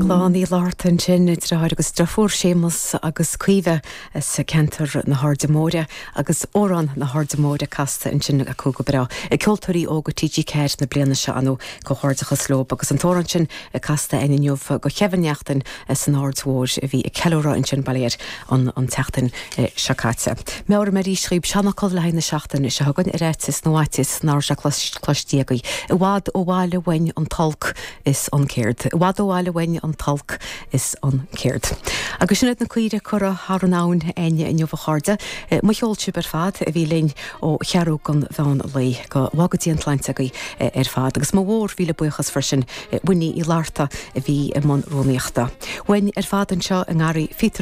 Lán í láirtain sin idir agus drafór sémas agus cuive sa centar na Hardamóide agus órán na Hardamóide casta in sin a cúga bra. Ceoltóirí óga TG Cair na bliana se anú go háirdachas lób agus an tóran sin casta inniuh go chehanneachtain san áirdmór a bhí i ceúra in sin baléir an teachtain seacáte. Meabhar mar rísríb seanachil le haine seachtain se hagann réitis nóáitis ná se clostíagaí. I bhád ó bháile bhain an talc is an céird. I bhád ó bháile bhain an talc is an céird. Agus sinad na cuire chura har an áin aine in jobh cháde, ma cheoltú ber fad a bhí lein ó chearú gan bhean lei go wagadtí an tlaintagaí fad. Agus má bhór bhíle buchas frisin winní I láirta a bhí man rónaíochta. Wain fad an seo an gáirí